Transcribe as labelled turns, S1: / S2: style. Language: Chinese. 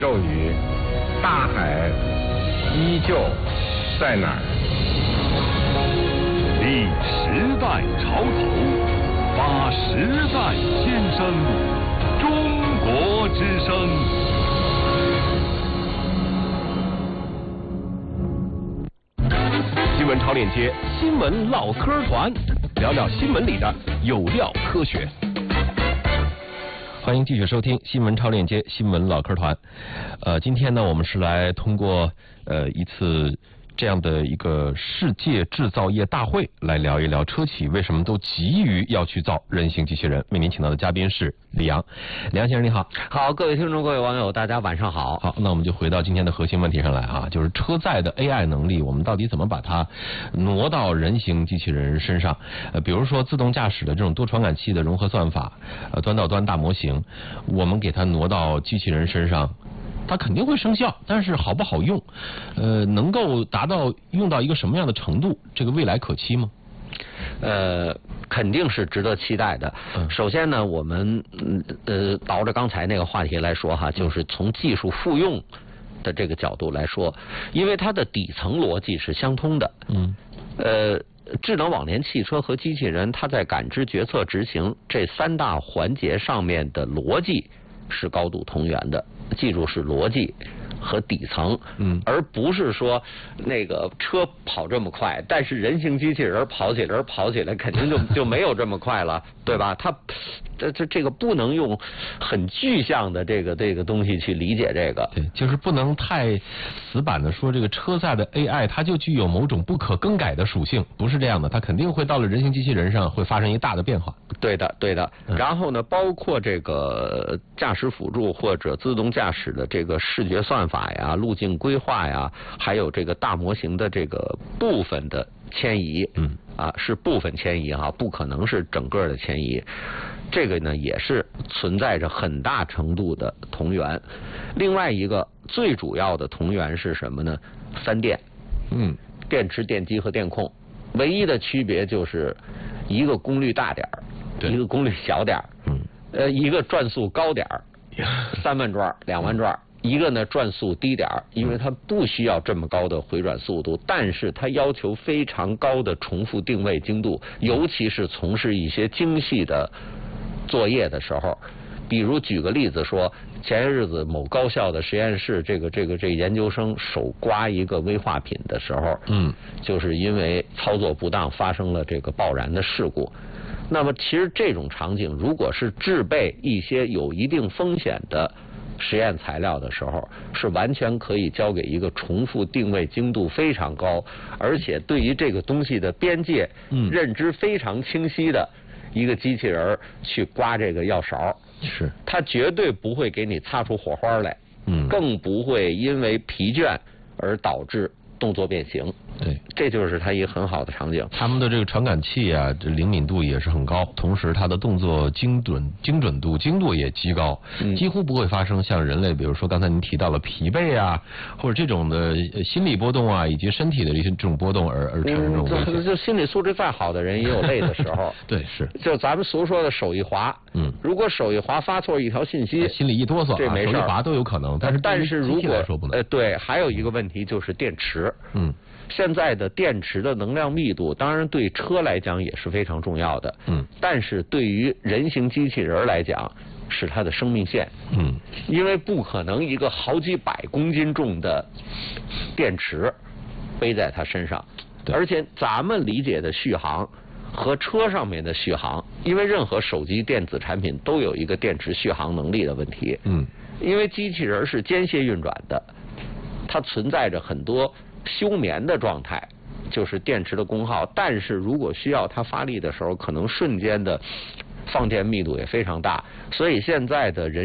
S1: 咒语，大海依旧在哪儿？
S2: 历时代潮头，发时代心声，中国之声。
S3: 新闻超链接，新闻唠嗑团，聊聊新闻里的有料科学。欢迎继续收听新闻超链接新闻唠嗑团。今天呢，我们是来通过一次这样的一个世界制造业大会来聊一聊车企为什么都急于要去造人形机器人。为您请到的嘉宾是李阳。李阳先生你好。
S4: 好，各位听众各位网友大家晚上好。
S3: 好，那我们就回到今天的核心问题上来啊，就是车载的 AI 能力，我们到底怎么把它挪到人形机器人身上？比如说自动驾驶的这种多传感器的融合算法，端到端大模型，我们给它挪到机器人身上，它肯定会生效，但是好不好用，能够达到用到一个什么样的程度，这个未来可期吗？
S4: 肯定是值得期待的。首先呢，我们倒着刚才那个话题来说哈，就是从技术复用的这个角度来说，因为它的底层逻辑是相通的。智能网联汽车和机器人，它在感知、决策、执行这三大环节上面的逻辑是高度同源的。记住是逻辑和底层，而不是说那个车跑这么快，但是人形机器人跑起来肯定就没有这么快了，对吧？它这个不能用很具象的这个东西去理解这个。
S3: 对，就是不能太死板的说这个车载的 AI 它就具有某种不可更改的属性，不是这样的，它肯定会到了人形机器人上会发生一大的变化。
S4: 对的。然后呢，包括这个驾驶辅助或者自动驾驶的这个视觉算法呀、路径规划呀，还有这个大模型的这个部分的迁移，是部分迁移哈，不可能是整个的迁移。这个呢也是存在着很大程度的同源。另外一个最主要的同源是什么呢？三电，电池、电机和电控，唯一的区别就是一个功率大点儿，一个功率小点儿，一个转速高点儿，3万转、2万转。一个呢转速低点儿，因为它不需要这么高的回转速度，但是它要求非常高的重复定位精度，尤其是从事一些精细的作业的时候。比如举个例子说，前些日子某高校的实验室，这个研究生手刮一个危化品的时候，就是因为操作不当发生了这个爆燃的事故。那么其实这种场景，如果是制备一些有一定风险的实验材料的时候，是完全可以交给一个重复定位精度非常高，而且对于这个东西的边界认知非常清晰的一个机器人去刮这个药勺，
S3: 是
S4: 它绝对不会给你擦出火花来，更不会因为疲倦而导致动作变形。
S3: 对，
S4: 这就是它一个很好的场景。
S3: 他们的这个传感器啊，这灵敏度也是很高，同时它的动作精准度、精度也极高，几乎不会发生像人类，比如说刚才您提到了疲惫啊，或者这种的心理波动啊，以及身体的一些这种波动而产生这种危险。
S4: 就心理素质再好的人也有累的时候。
S3: 对，是。
S4: 就咱们俗说的手一滑，如果手一滑发错一条信息，
S3: 心里一哆嗦，
S4: 这没事，
S3: 手一滑都有可能。但是
S4: 如果
S3: 说不能。
S4: 对，还有一个问题就是电池。现在的电池的能量密度，当然对车来讲也是非常重要的。但是对于人形机器人来讲，是它的生命线。因为不可能一个好几百公斤重的电池背在它身上，而且咱们理解的续航和车上面的续航，因为任何手机电子产品都有一个电池续航能力的问题。因为机器人是间歇运转的，它存在着很多休眠的状态，就是电池的功耗，但是如果需要它发力的时候，可能瞬间的放电密度也非常大，所以现在的人